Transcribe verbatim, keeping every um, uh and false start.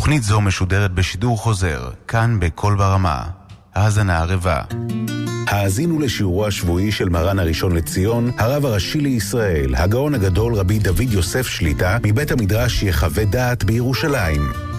תוכנית זו משודרת בשידור חוזר, כאן בכל ברמה. האזנה ערבה. האזינו לשיעורו השבועי של מרן הראשון לציון, הרב הראשי לישראל, הגאון הגדול רבי דוד יוסף שליטה, מבית המדרש יחווה דעת בירושלים.